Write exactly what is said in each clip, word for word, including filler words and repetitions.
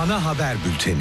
ana haber bülteni.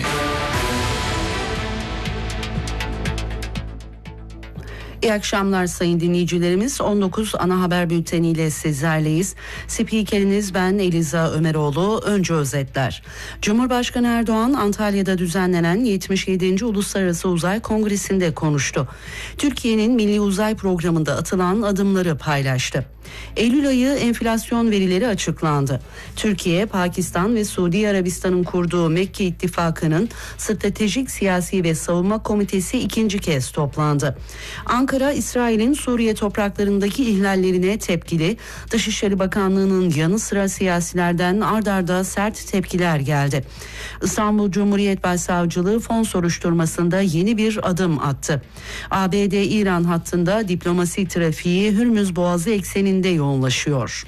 İyi akşamlar sayın dinleyicilerimiz. on dokuz ana haber bülteniyle sizlerleyiz. Spikeriniz ben Eliza Ömeroğlu. Önce özetler. Cumhurbaşkanı Erdoğan Antalya'da düzenlenen yetmiş yedinci Uluslararası Uzay Kongresi'nde konuştu. Türkiye'nin Milli Uzay Programı'nda atılan adımları paylaştı. Eylül ayı enflasyon verileri açıklandı. Türkiye, Pakistan ve Suudi Arabistan'ın kurduğu Mekke İttifakı'nın Stratejik Siyasi ve Savunma Komitesi ikinci kez toplandı. Ankara, İsrail'in Suriye topraklarındaki ihlallerine tepkili. Dışişleri Bakanlığı'nın yanı sıra siyasilerden ard arda sert tepkiler geldi. İstanbul Cumhuriyet Başsavcılığı fon soruşturmasında yeni bir adım attı. A B D-İran hattında diplomasi trafiği Hürmüz Boğazı ekseninde yoğunlaşıyor.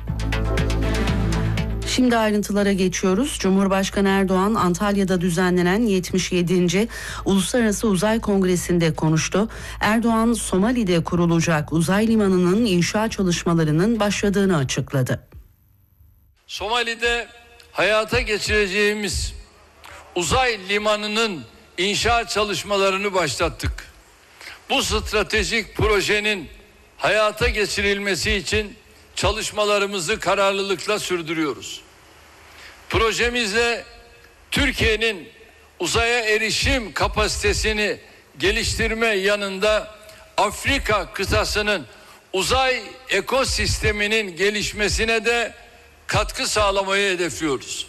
Şimdi ayrıntılara geçiyoruz. Cumhurbaşkanı Erdoğan Antalya'da düzenlenen yetmiş yedinci Uluslararası Uzay Kongresi'nde konuştu. Erdoğan, Somali'de kurulacak uzay limanının inşa çalışmalarının başladığını açıkladı. Somali'de hayata geçireceğimiz uzay limanının inşa çalışmalarını başlattık. Bu stratejik projenin hayata geçirilmesi için çalışmalarımızı kararlılıkla sürdürüyoruz. Projemizle Türkiye'nin uzaya erişim kapasitesini geliştirme yanında Afrika kıtasının uzay ekosisteminin gelişmesine de katkı sağlamayı hedefliyoruz.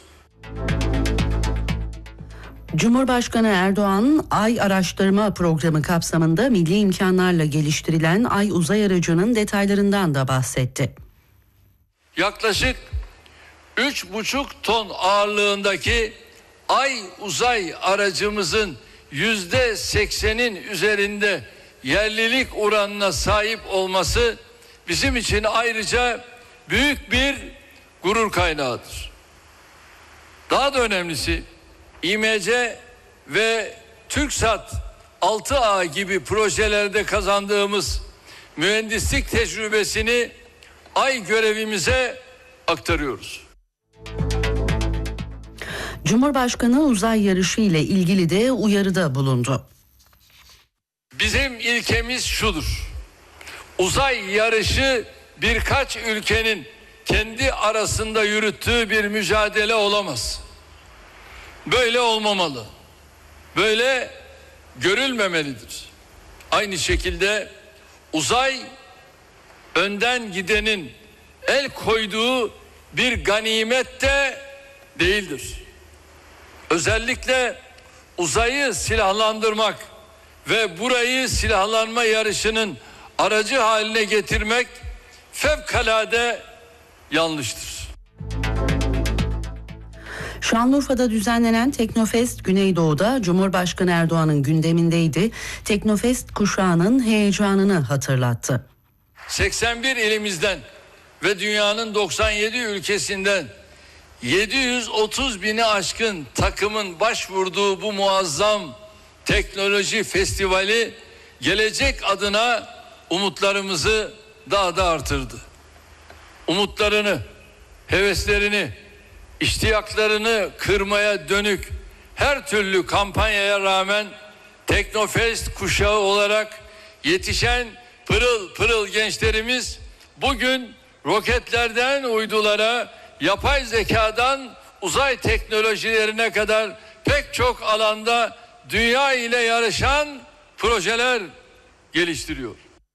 Cumhurbaşkanı Erdoğan, Ay Araştırma Programı kapsamında milli imkanlarla geliştirilen Ay uzay aracının detaylarından da bahsetti. Yaklaşık üç buçuk ton ağırlığındaki Ay uzay aracımızın yüzde seksenin üzerinde yerlilik oranına sahip olması bizim için ayrıca büyük bir gurur kaynağıdır. Daha da önemlisi, İ M C ve TürkSat altı A gibi projelerde kazandığımız mühendislik tecrübesini Ay görevimize aktarıyoruz. Cumhurbaşkanı uzay yarışı ile ilgili de uyarıda bulundu. Bizim ilkemiz şudur: uzay yarışı birkaç ülkenin kendi arasında yürüttüğü bir mücadele olamaz. Böyle olmamalı. Böyle görülmemelidir. Aynı şekilde uzay önden gidenin el koyduğu bir ganimet de değildir. Özellikle uzayı silahlandırmak ve burayı silahlanma yarışının aracı haline getirmek fevkalade yanlıştır. Şanlıurfa'da düzenlenen Teknofest Güneydoğu'da Cumhurbaşkanı Erdoğan'ın gündemindeydi. Teknofest kuşağının heyecanını hatırlattı. seksen bir ilimizden ve dünyanın doksan yedi ülkesinden yedi yüz otuz bini aşkın takımın başvurduğu bu muazzam teknoloji festivali gelecek adına umutlarımızı daha da artırdı. Umutlarını, heveslerini, İştiyaklarını kırmaya dönük her türlü kampanyaya rağmen Teknofest kuşağı olarak yetişen pırıl pırıl gençlerimiz bugün roketlerden uydulara, yapay zekadan uzay teknolojilerine kadar pek çok alanda dünya ile yarışan projeler geliştiriyor.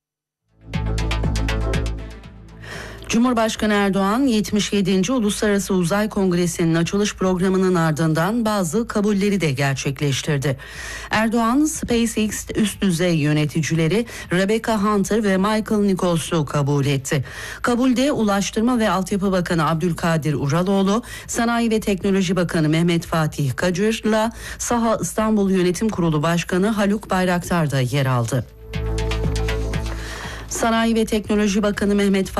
Cumhurbaşkanı Erdoğan yetmiş yedinci Uluslararası Uzay Kongresi'nin açılış programının ardından bazı kabulleri de gerçekleştirdi. Erdoğan, SpaceX üst düzey yöneticileri Rebecca Hunter ve Michael Nichols'u kabul etti. Kabulde Ulaştırma ve Altyapı Bakanı Abdülkadir Uraloğlu, Sanayi ve Teknoloji Bakanı Mehmet Fatih Kacır'la SAHA İstanbul Yönetim Kurulu Başkanı Haluk Bayraktar da yer aldı. Sanayi ve Teknoloji Bakanı Mehmet